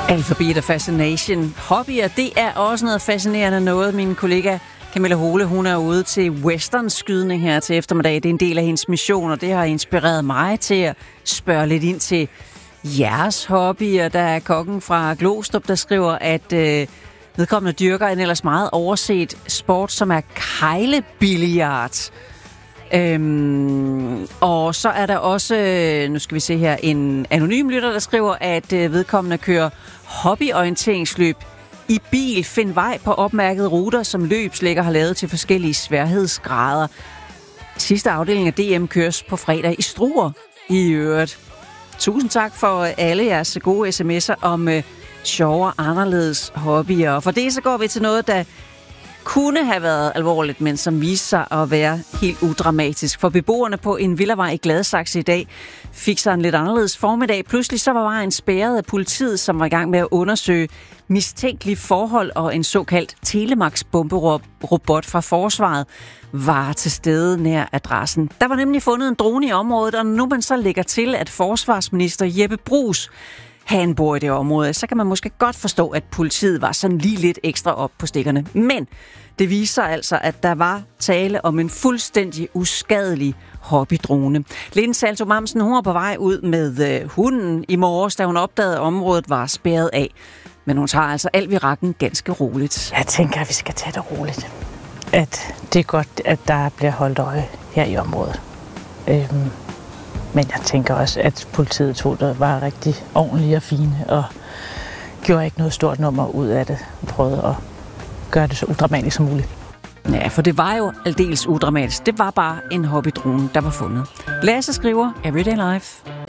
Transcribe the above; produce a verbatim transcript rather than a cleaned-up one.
Alphabet og Fascination. Hobbyer, det er også noget fascinerende noget. Min kollega Camilla Hole, hun er ude til westernskydning her til eftermiddag. Det er en del af hendes mission, og det har inspireret mig til at spørge lidt ind til jeres hobbyer. Der er kokken fra Glostrup, der skriver, at øh, vedkommende dyrker en ellers meget overset sport, som er kejlebilliard. Øhm, og så er der også, nu skal vi se her, en anonym lytter, der skriver, at øh, vedkommende kører hobbyorienteringsløb i bil. Find vej på opmærkede ruter, som løbslægger har lavet til forskellige sværhedsgrader. Sidste afdeling af D M køres på fredag i Struer i øvrigt. Tusind tak for alle jeres gode sms'er om øh, sjove og anderledes hobbyer. Og for det så går vi til noget, der kunne have været alvorligt, men som viste sig at være helt udramatisk. For beboerne på en villavej i Gladsaxe i dag fik sig en lidt anderledes formiddag. Pludselig så var vejen spærret af politiet, som var i gang med at undersøge mistænkelige forhold, og en såkaldt Telemax-bomberobot fra forsvaret var til stede nær adressen. Der var nemlig fundet en drone i området, og nu man så lægger til, at forsvarsminister Jeppe Bruus han bor i det område, så kan man måske godt forstå, at politiet var sådan lige lidt ekstra op på stikkerne. Men det viser altså, at der var tale om en fuldstændig uskadelig hobbydrone. Lene Salto Mamsen, hun var på vej ud med øh, hunden i morges, da hun opdagede, at området var spærret af. Men hun tager altså alt ved rakken ganske roligt. Jeg tænker, at vi skal tage det roligt. At det er godt, at der bliver holdt øje her i området. Øhm Men jeg tænker også, at politiet tog det var rigtig ordentlige og fine, og gjorde ikke noget stort nummer ud af det, og prøvede at gøre det så udramatisk som muligt. Ja, for det var jo aldeles udramatisk. Det var bare en hobbydrone, der var fundet. Lasse skriver Everyday Life.